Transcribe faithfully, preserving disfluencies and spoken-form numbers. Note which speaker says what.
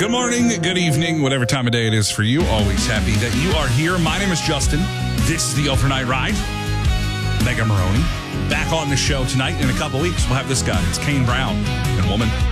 Speaker 1: Good morning, good evening, whatever time of day it is for you. Always happy that you are here. My name is Justin. This is the Overnight Ride. Mega Maroney back on the show tonight. In a couple weeks, we'll have this guy. It's Kane Brown and woman.